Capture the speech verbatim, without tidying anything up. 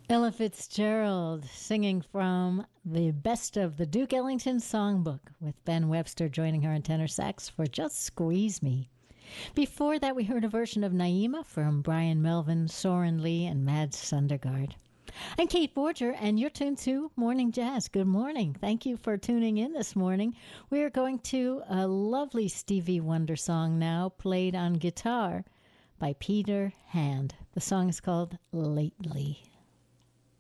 Ella Fitzgerald singing from the best of the Duke Ellington Songbook with Ben Webster joining her on tenor sax for Just Squeeze Me. Before that, we heard a version of Naima from Brian Melvin, Soren Lee, and Mads Sundergaard. I'm Kate Borger, and you're tuned to Morning Jazz. Good morning. Thank you for tuning in this morning. We are going to a lovely Stevie Wonder song now, played on guitar by Peter Hand. The song is called Lately.